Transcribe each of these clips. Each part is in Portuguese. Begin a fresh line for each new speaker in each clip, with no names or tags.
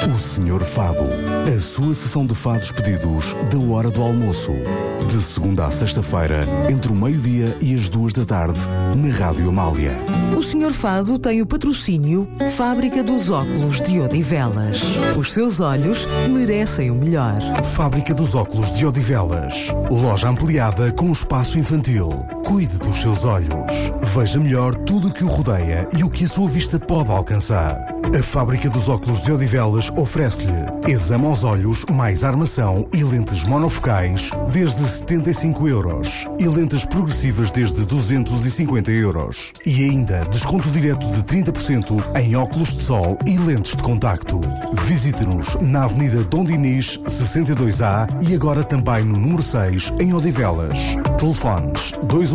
O Senhor Fado, a sua sessão de fados pedidos da hora do almoço. De segunda a sexta-feira, entre o meio-dia e as 2 da tarde, na Rádio Amália.
O Senhor Fado tem o patrocínio Fábrica dos Óculos de Odivelas. Os seus olhos merecem o melhor.
Fábrica dos Óculos de Odivelas. Loja ampliada com espaço infantil. Cuide dos seus olhos. Veja melhor tudo o que o rodeia e o que a sua vista pode alcançar. A Fábrica dos Óculos de Odivelas oferece-lhe exame aos olhos mais armação e lentes monofocais desde 75 euros e lentes progressivas desde 250 euros. E ainda desconto direto de 30% em óculos de sol e lentes de contacto. Visite-nos na Avenida Dom Dinis, 62A e agora também no número 6 em Odivelas. Telefones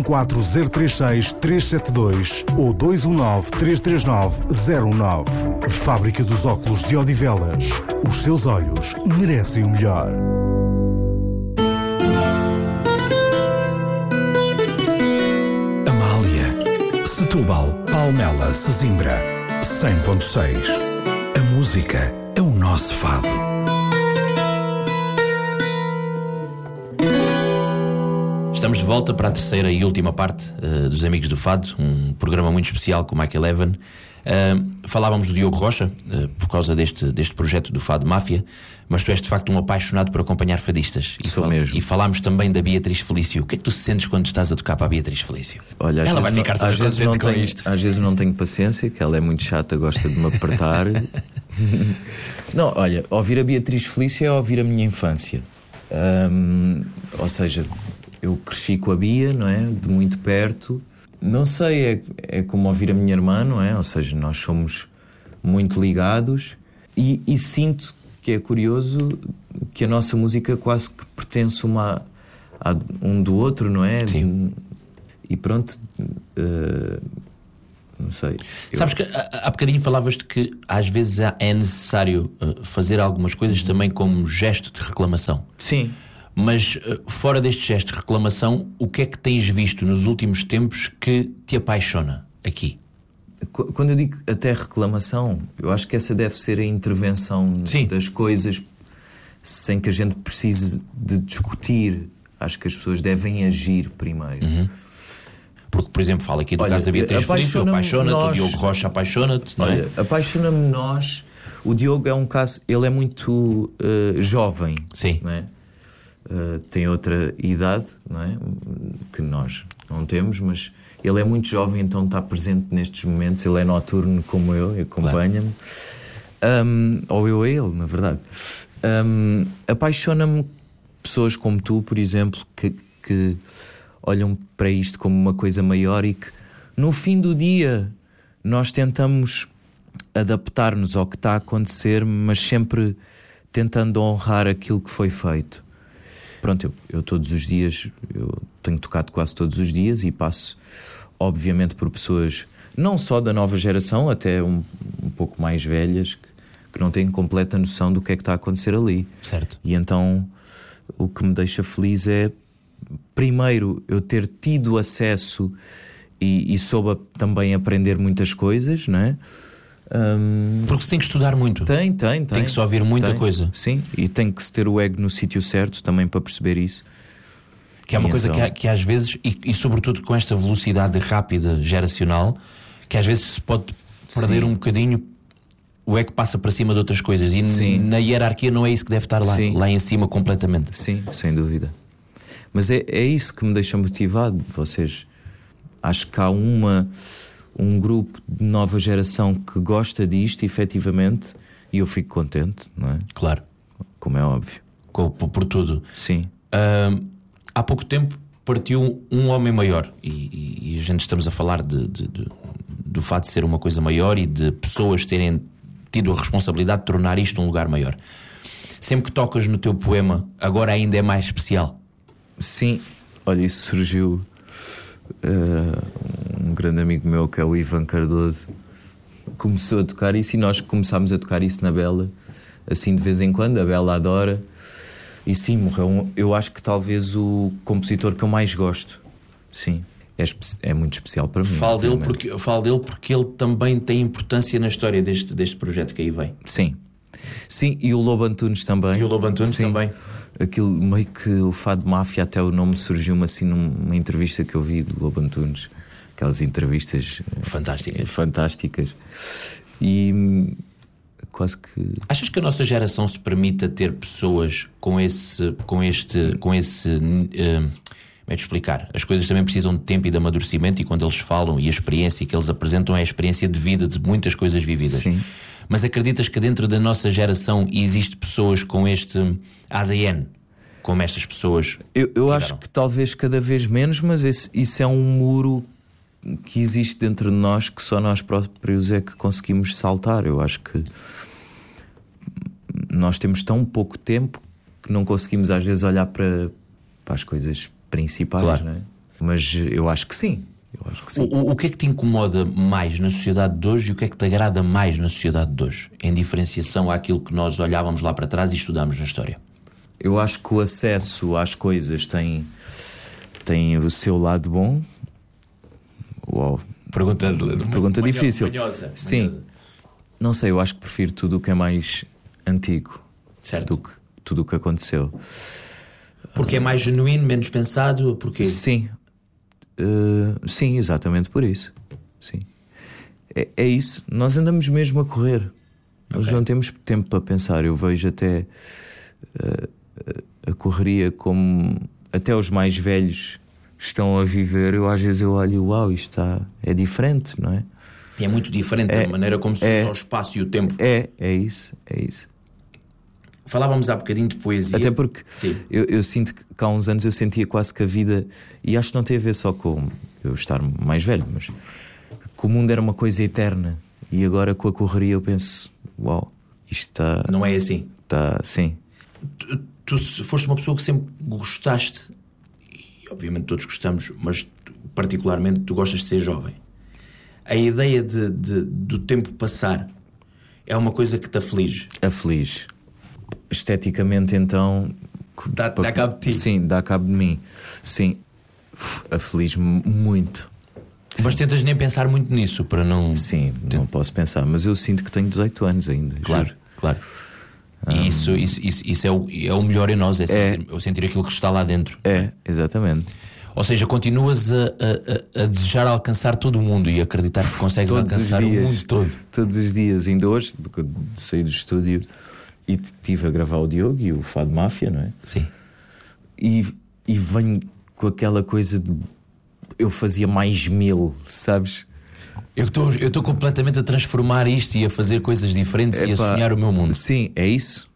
214-036-372 ou 219-339-09. Fábrica dos Óculos de Odivelas. Os seus olhos merecem o melhor. Amália, Setúbal, Palmela, Sesimbra, 100.6. A música é o nosso fado.
Estamos de volta para a terceira e última parte dos Amigos do Fado, um programa muito especial com o Michael Evan. Falávamos do Diogo Rocha por causa deste projeto do Fado Máfia, mas tu és de facto um apaixonado por acompanhar fadistas.
Mesmo.
E falámos também da Beatriz Felício. O que é que tu sentes quando estás a tocar para a Beatriz Felício?
Olha,
ela vai ficar toda contente com isto.
Às vezes não tenho paciência, que ela é muito chata, gosta de me apertar. Não, olha, ouvir a Beatriz Felício é ouvir a minha infância. Ou seja, eu cresci com a Bia, não é? De muito perto. Não sei, é como ouvir a minha irmã, não é? Ou seja, nós somos muito ligados e sinto que é curioso que a nossa música quase que pertence a um do outro, não é?
Sim.
E pronto, não sei.
Sabes que há bocadinho falavas de que às vezes é necessário fazer algumas coisas também como gesto de reclamação.
Sim.
Mas fora deste gesto de reclamação, o que é que tens visto nos últimos tempos que te apaixona aqui?
Quando eu digo até reclamação, eu acho que essa deve ser a intervenção das coisas sem que a gente precise de discutir. Acho que as pessoas devem agir primeiro.
Uhum. Porque, por exemplo, fala aqui do caso da Beatriz Felício, apaixona-te, o Diogo Rocha apaixona-te, não é?
Olha, apaixona-me nós. O Diogo é um caso, ele é muito jovem,
sim.
Não é? Tem outra idade, não é? Que nós não temos, mas ele é muito jovem, então está presente nestes momentos. Ele é noturno como eu, acompanha-me. Claro. Ou eu a ele, na verdade. Apaixona-me pessoas como tu, por exemplo, que olham para isto como uma coisa maior e que no fim do dia nós tentamos adaptar-nos ao que está a acontecer, mas sempre tentando honrar aquilo que foi feito. Pronto, eu todos os dias, eu tenho tocado quase todos os dias e passo, obviamente, por pessoas não só da nova geração, até um pouco mais velhas, que não têm completa noção do que é que está a acontecer ali.
Certo.
E então o que me deixa feliz é, primeiro, eu ter tido acesso e soube também aprender muitas coisas, não é?
Porque se tem que estudar muito.
Tem
que só ouvir muita coisa.
Sim, e tem que se ter o ego no sítio certo também para perceber isso.
Que é uma coisa que às vezes, e sobretudo com esta velocidade rápida geracional, que às vezes se pode perder um bocadinho. O ego passa para cima de outras coisas e na hierarquia não é isso que deve estar lá em cima completamente.
Sim, sem dúvida. Mas é isso que me deixa motivado. Vocês, acho que há um grupo de nova geração que gosta disto, efetivamente, e eu fico contente, não é?
Claro.
Como é óbvio.
Por tudo.
Sim.
Há pouco tempo partiu um homem maior e a gente estamos a falar do fato de ser uma coisa maior e de pessoas terem tido a responsabilidade de tornar isto um lugar maior. Sempre que tocas no teu poema, agora ainda é mais especial.
Sim. Olha, isso surgiu... um grande amigo meu, que é o Ivan Cardoso, começou a tocar isso e nós começámos a tocar isso na Bela, assim de vez em quando. A Bela adora. E sim, morreu eu acho que talvez o compositor que eu mais gosto. Sim, é muito especial para mim.
Falo dele porque ele também tem importância na história deste projeto que aí vem.
Sim, Sim, e o Lobo Antunes também.
E o Lobo Antunes também.
Aquilo meio que o Fado Máfia, até o nome surgiu-me assim numa entrevista que eu vi do Lobo Antunes. Aquelas entrevistas fantásticas. E quase que...
Achas que a nossa geração se permita ter pessoas com este como é de explicar? As coisas também precisam de tempo e de amadurecimento, e quando eles falam, e a experiência que eles apresentam é a experiência de vida de muitas coisas vividas.
Sim.
Mas acreditas que dentro da nossa geração existe pessoas com este ADN, como estas pessoas?
Eu acho que talvez cada vez menos, mas isso é um muro que existe dentro de nós, que só nós próprios é que conseguimos saltar. Eu acho que nós temos tão pouco tempo que não conseguimos às vezes olhar para as coisas principais,
claro.
Não é? Mas eu acho que sim.
O que é que te incomoda mais na sociedade de hoje e o que é que te agrada mais na sociedade de hoje, em diferenciação àquilo que nós olhávamos lá para trás e estudámos na história?
Eu acho que o acesso às coisas tem o seu lado bom. Uau. Pergunta difícil.
Manhosa.
Sim. Não sei, eu acho que prefiro tudo o que é mais antigo.
Certo.
Do que tudo o que aconteceu.
Porque é mais genuíno, menos pensado? Porque...
Sim. Sim, exatamente por isso. Sim. É isso. Nós andamos mesmo a correr. Nós não temos tempo para pensar. Eu vejo até a correria como até os mais velhos estão a viver. Eu às vezes olho, uau, isto é diferente, não é?
É muito diferente a maneira como se usa o espaço e o tempo.
É isso.
Falávamos há bocadinho de poesia.
Até porque eu sinto que há uns anos eu sentia quase que a vida, e acho que não tem a ver só com eu estar mais velho, mas que o mundo era uma coisa eterna, e agora com a correria eu penso, uau, isto está...
Não é assim?
Está, sim.
Tu foste uma pessoa que sempre gostaste, e obviamente todos gostamos, mas particularmente tu gostas de ser jovem. A ideia do tempo passar é uma coisa que te aflige?
Aflige. Esteticamente, então...
Dá cabo de ti?
Sim, dá cabo de mim. Sim, aflige-me muito.
Mas tentas nem pensar muito nisso para não...
Sim, não posso pensar. Mas eu sinto que tenho 18 anos ainda.
Claro,
juro.
claro. E isso é o melhor em nós, sentir aquilo que está lá dentro.
É, exatamente.
Ou seja, continuas a desejar alcançar todo o mundo e acreditar que consegues alcançar o mundo todo.
Todos os dias. Ainda hoje, porque eu saí do estúdio e estive a gravar o Diogo e o Fado Máfia, não é?
Sim.
E venho com aquela coisa de... Eu fazia mais 1000, sabes?
Eu estou completamente a transformar isto e a fazer coisas diferentes e a sonhar o meu mundo.
Sim, é isso.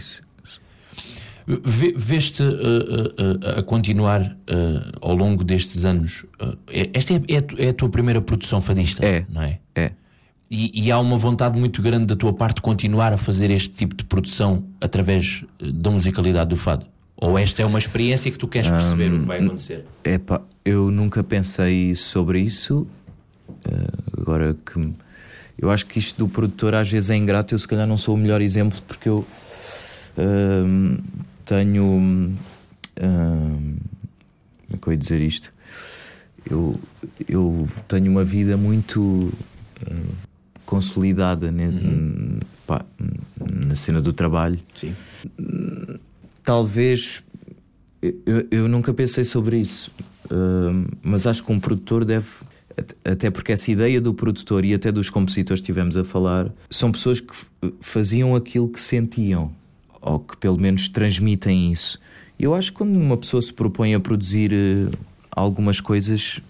Veste a continuar ao longo destes anos. Esta é a tua primeira produção fadista, não é?
É.
E há uma vontade muito grande da tua parte de continuar a fazer este tipo de produção através da musicalidade do fado? Ou esta é uma experiência que tu queres perceber o que vai acontecer?
Eu nunca pensei sobre isso. Agora que... Eu acho que isto do produtor às vezes é ingrato. Eu se calhar não sou o melhor exemplo, porque eu tenho... como é que eu ia dizer isto? Eu tenho uma vida muito... consolidada na cena do trabalho.
Sim.
Talvez eu nunca pensei sobre isso, mas acho que um produtor deve, até porque essa ideia do produtor e até dos compositores que estivemos a falar, são pessoas que faziam aquilo que sentiam, ou que pelo menos transmitem isso. E eu acho que quando uma pessoa se propõe a produzir algumas coisas,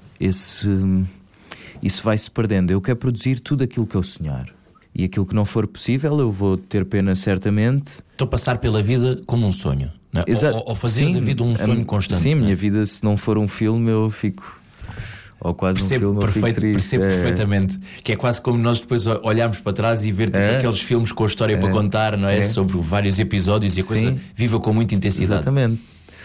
isso vai-se perdendo. Eu quero produzir tudo aquilo que eu sonhar. E aquilo que não for possível, eu vou ter pena certamente.
Estou a passar pela vida como um sonho, não é? Ou fazer da vida um sonho constante.
Sim,
não é?
Minha vida, se não for um filme, eu fico... Ou quase um filme, eu fico triste.
Percebo perfeitamente. Que é quase como nós depois olharmos para trás e ver aqueles filmes com a história para contar, não é? Sobre vários episódios e a coisa viva com muita intensidade.
Exatamente.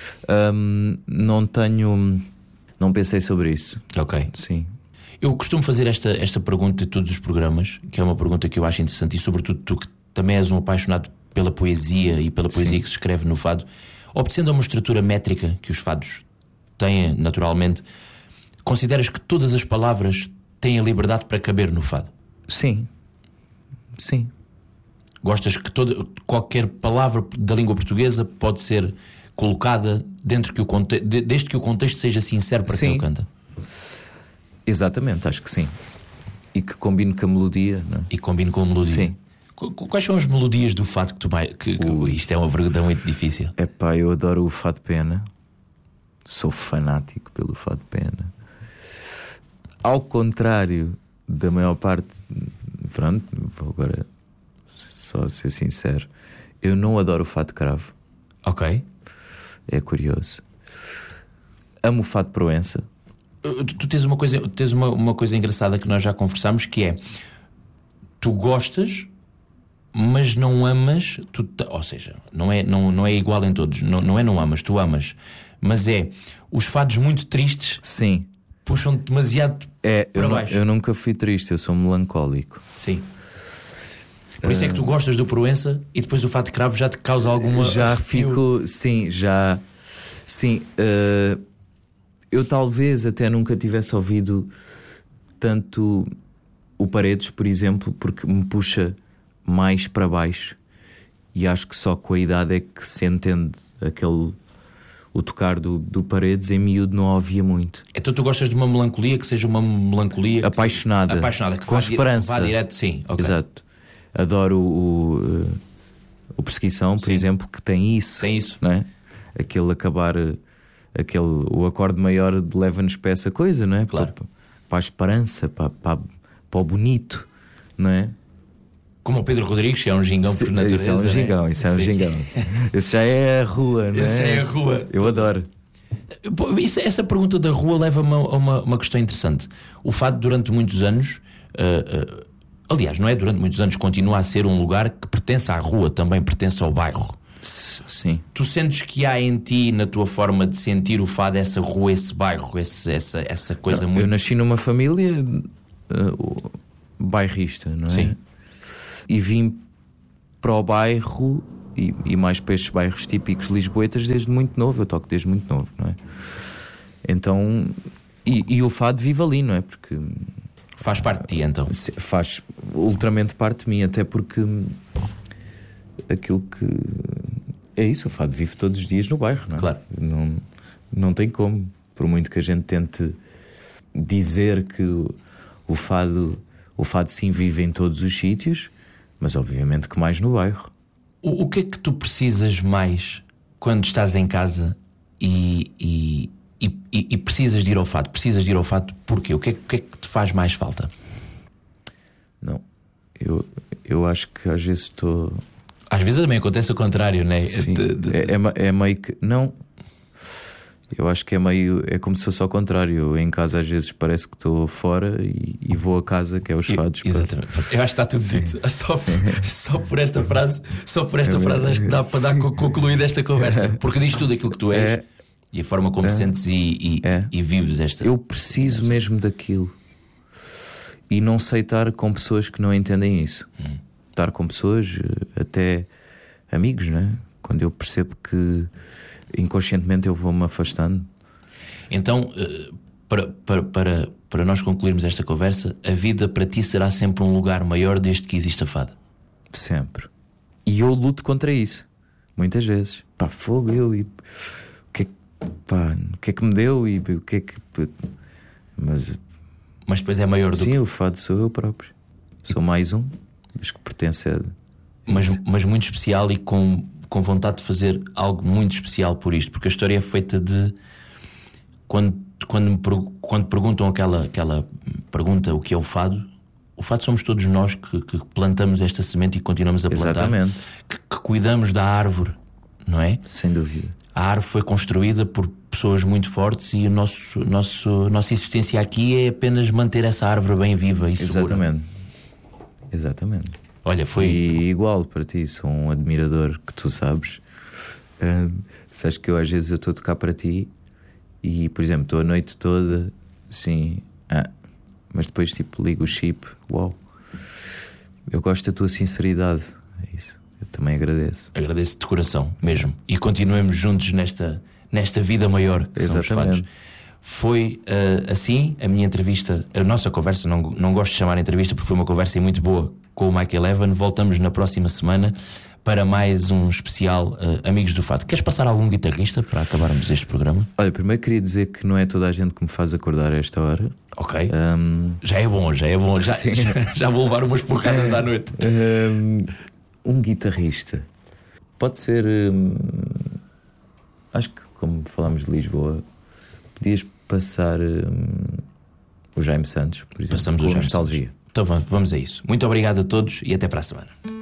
Não pensei sobre isso.
Ok.
Sim.
Eu costumo fazer esta pergunta de todos os programas, que é uma pergunta que eu acho interessante, e sobretudo tu que também és um apaixonado pela poesia e pela poesia que se escreve no fado, obedecendo a uma estrutura métrica que os fados têm naturalmente, consideras que todas as palavras têm a liberdade para caber no fado?
Sim.
Gostas que qualquer palavra da língua portuguesa pode ser colocada dentro desde que o contexto seja sincero para quem o canta?
Exatamente, acho que sim. E que combine com a melodia, não é?
E combine com a melodia.
Sim.
Quais são as melodias do fado que tu mais... Isto é uma pergunta muito difícil.
Epá, eu adoro o fado de pena. Sou fanático pelo fado de pena. Ao contrário da maior parte... Pronto, vou agora só ser sincero. Eu não adoro o fado de cravo.
Ok.
É curioso. Amo o fado de Proença.
Tu tens uma coisa engraçada que nós já conversámos, que é... Tu gostas... mas não amas, ou seja, não é igual em todos, não amas, tu amas, mas os fados muito tristes,
sim,
puxam demasiado para baixo.
Eu nunca fui triste, eu sou melancólico.
Sim. Por isso é que tu gostas do Proença e depois o fado de cravo já te causa alguma...
Já fico, sim, já... Sim, eu talvez até nunca tivesse ouvido tanto o Paredes, por exemplo, porque me puxa mais para baixo, e acho que só com a idade é que se entende o tocar do Paredes. Em miúdo não ouvia muito.
Então tu gostas de uma melancolia que seja uma melancolia
apaixonada,
que
com esperança,
vá direto, sim, okay.
Exato. Adoro o Perseguição, por exemplo, que tem isso, não é? Aquele acabar, o acorde maior leva-nos para essa coisa, não é?
Claro.
Para a esperança, para o bonito, não é?
Como o Pedro Rodrigues, que é um gingão por natureza.
Isso é um gingão, isso é um gingão. Esse já é a rua, não é?
Esse já é a rua.
Eu adoro.
Essa pergunta da rua leva-me a uma questão interessante. O fado, durante muitos anos, aliás, não é durante muitos anos, continua a ser um lugar que pertence à rua, também pertence ao bairro.
Sim.
Tu sentes que há em ti, na tua forma de sentir o fado, essa rua, esse bairro, essa coisa muito...
Eu nasci numa família bairrista, não é?
Sim.
E vim para o bairro e mais para estes bairros típicos lisboetas desde muito novo. Eu toco desde muito novo, não é? Então, e o fado vive ali, não é? Porque
faz parte de ti, então.
Faz ultramente parte de mim, até porque aquilo que é isso, o fado vive todos os dias no bairro, não é?
Claro.
Não tem como, por muito que a gente tente dizer que o fado sim vive em todos os sítios, mas obviamente que mais no bairro.
O que é que tu precisas mais quando estás em casa e precisas de ir ao fado? Precisas de ir ao fado porquê? O que é que te faz mais falta?
Não, eu acho que às vezes estou...
Às vezes também acontece o contrário, não é?
Sim, é meio que... Não, eu acho que é como se fosse ao contrário. Eu, em casa às vezes parece que estou fora e vou a casa, que é os fados.
Exatamente. Eu acho que está tudo dito. Só por esta frase acho que dá para dar concluída esta conversa. Porque diz tudo aquilo que tu és e a forma como sentes e vives esta...
Eu preciso mesmo daquilo. E não sei estar com pessoas que não entendem isso. Estar com pessoas, até amigos, não é? Quando eu percebo que inconscientemente eu vou-me afastando.
Então, para nós concluirmos esta conversa, a vida para ti será sempre um lugar maior desde que existe a fado?
Sempre. E eu luto contra isso, muitas vezes. Pá, fogo, o que é que me deu e o que é que... Mas
depois é maior do que...
Sim, o fado sou eu próprio. Sou mais um, mas que pertence a...
Mas muito especial e com vontade de fazer algo muito especial por isto, porque a história é feita de quando perguntam aquela pergunta, o que é o fado somos todos nós que plantamos esta semente e continuamos a plantar.
Exatamente.
Que cuidamos da árvore, não é?
Sem dúvida.
A árvore foi construída por pessoas muito fortes e nossa existência aqui é apenas manter essa árvore bem viva e segura.
Exatamente.
Olha, foi...
E igual para ti, sou um admirador, que tu sabes. Sabes que eu às vezes estou a tocar para ti e, por exemplo, estou a noite toda assim, mas depois tipo ligo o chip. Uau, eu gosto da tua sinceridade. É isso, eu também agradeço.
Agradeço de coração mesmo. E continuemos juntos nesta vida maior que são os fados. Foi assim a minha entrevista, a nossa conversa. Não gosto de chamar entrevista porque foi uma conversa muito boa com o Mike Eleven. Voltamos na próxima semana para mais um especial Amigos do Fado. Queres passar algum guitarrista para acabarmos este programa?
Olha, primeiro queria dizer que não é toda a gente que me faz acordar a esta hora.
Ok. Já é bom. Já vou levar umas porradas à noite.
Um guitarrista. Pode ser. Acho que, como falámos de Lisboa, podias passar o Jaime Santos, por exemplo.
Passamos
com
o Jaime
Nostalgia.
Santos. Então vamos a isso. Muito obrigado a todos e até para a semana.